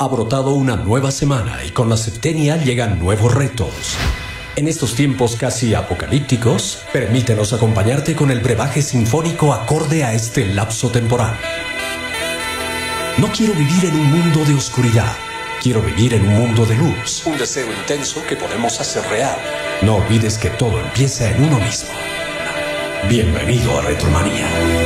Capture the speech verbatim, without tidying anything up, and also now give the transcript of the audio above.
Ha brotado una nueva semana y con la septenia llegan nuevos retos. En estos tiempos casi apocalípticos, permítenos acompañarte con el brebaje sinfónico acorde a este lapso temporal. No quiero vivir en un mundo de oscuridad. Quiero vivir en un mundo de luz. Un deseo intenso que podemos hacer real. No olvides que todo empieza en uno mismo. Bienvenido a Retromanía.